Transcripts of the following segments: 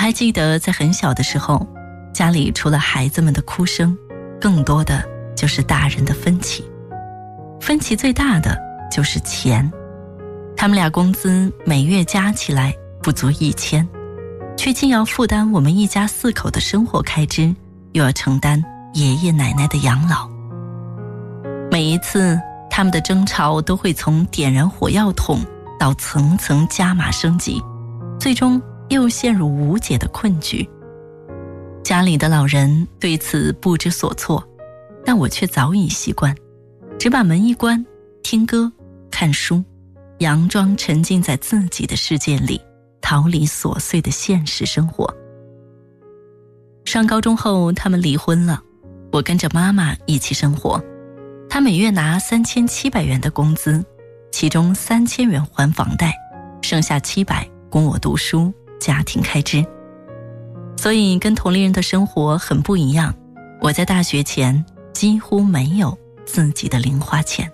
还记得在很小的时候，家里除了孩子们的哭声，更多的就是大人的分歧。分歧最大的就是钱，他们俩工资每月加起来不足1000，却竟要负担我们一家4口的生活开支，又要承担爷爷奶奶的养老。每一次他们的争吵都会从点燃火药桶到层层加码升级，最终又陷入无解的困局。家里的老人对此不知所措，但我却早已习惯，只把门一关，听歌看书，佯装沉浸在自己的世界里，逃离琐碎的现实生活。上高中后他们离婚了，我跟着妈妈一起生活。她每月拿3700元的工资，其中3000元还房贷，剩下700供我读书家庭开支。所以跟同龄人的生活很不一样，我在大学前几乎没有自己的零花钱。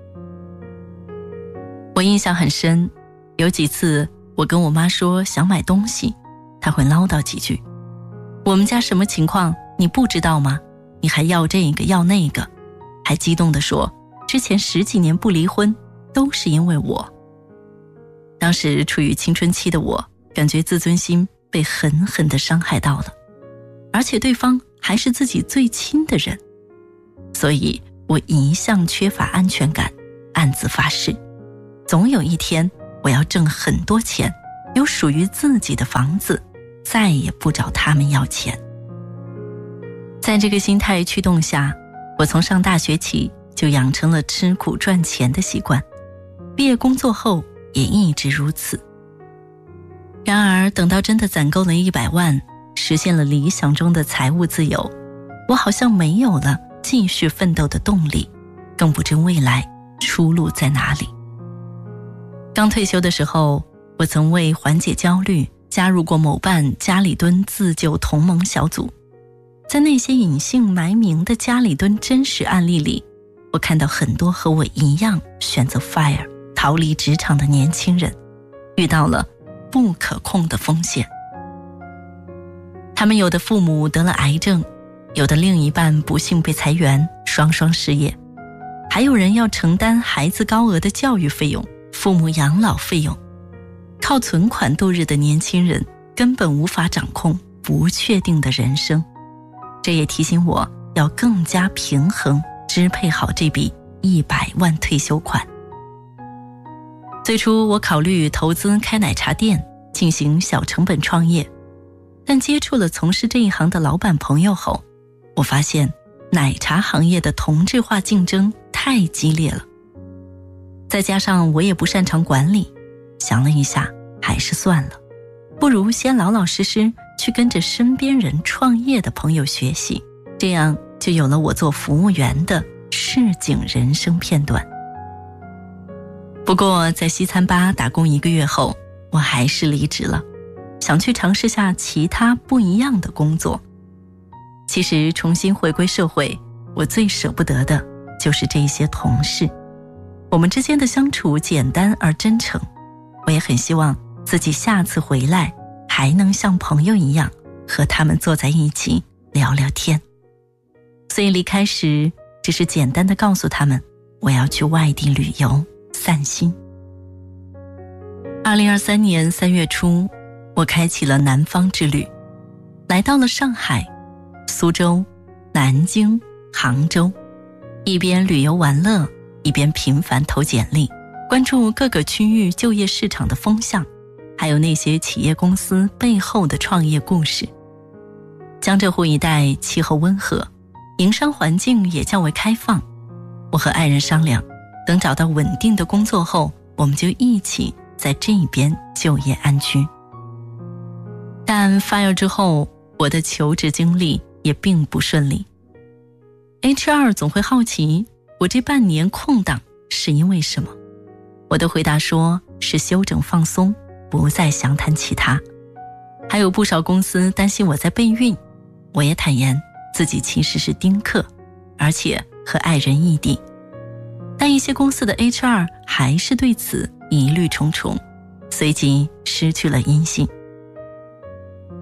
我印象很深，有几次我跟我妈说想买东西，她会唠叨几句，我们家什么情况你不知道吗？你还要这个要那个，还激动地说之前10几年不离婚都是因为我。当时处于青春期的我，感觉自尊心被狠狠地伤害到了，而且对方还是自己最亲的人，所以我一向缺乏安全感，暗自发誓，总有一天我要挣很多钱，有属于自己的房子，再也不找他们要钱。在这个心态驱动下，我从上大学起就养成了吃苦赚钱的习惯，毕业工作后也一直如此。然而等到真的攒够了100万，实现了理想中的财务自由，我好像没有了继续奋斗的动力，更不知未来出路在哪里。刚退休的时候，我曾为缓解焦虑加入过某办家里蹲自救同盟小组。在那些隐姓埋名的家里蹲真实案例里，我看到很多和我一样选择 FIRE 逃离职场的年轻人，遇到了不可控的风险。他们有的父母得了癌症，有的另一半不幸被裁员，双双失业，还有人要承担孩子高额的教育费用、父母养老费用。靠存款度日的年轻人根本无法掌控不确定的人生，这也提醒我要更加平衡支配好这笔100万退休款。最初我考虑投资开奶茶店，进行小成本创业，但接触了从事这一行的老板朋友后，我发现奶茶行业的同质化竞争太激烈了。再加上我也不擅长管理，想了一下，还是算了，不如先老老实实去跟着身边人创业的朋友学习，这样就有了我做服务员的市井人生片段。不过在西餐吧打工1个月后，我还是离职了，想去尝试下其他不一样的工作。其实重新回归社会，我最舍不得的就是这些同事，我们之间的相处简单而真诚，我也很希望自己下次回来还能像朋友一样和他们坐在一起聊聊天。所以离开时只是简单的告诉他们，我要去外地旅游散心。2023年3月初，我开启了南方之旅，来到了上海、苏州、南京、杭州，一边旅游玩乐，一边频繁投简历，关注各个区域就业市场的风向，还有那些企业公司背后的创业故事。江浙沪一带气候温和，营商环境也较为开放，我和爱人商量，等找到稳定的工作后，我们就一起在这边就业安居。但 FIRE 之后，我的求职经历也并不顺利。HR 总会好奇我这半年空档是因为什么，我的回答说是休整放松，不再详谈其他。还有不少公司担心我在备孕，我也坦言自己其实是丁克，而且和爱人异地。但一些公司的 HR 还是对此疑虑重重，随即失去了音信。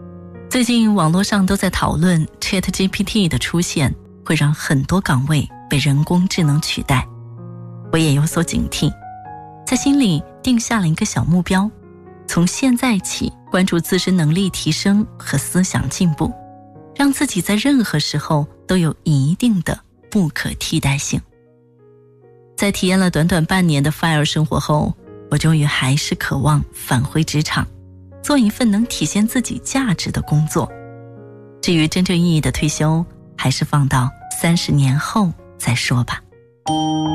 最近网络上都在讨论 ChatGPT 的出现会让很多岗位被人工智能取代，我也有所警惕，在心里定下了一个小目标，从现在起关注自身能力提升和思想进步，让自己在任何时候都有一定的不可替代性。在体验了短短半年的 FIRE 生活后，我终于还是渴望返回职场，做一份能体现自己价值的工作。至于真正意义的退休，还是放到30年后再说吧。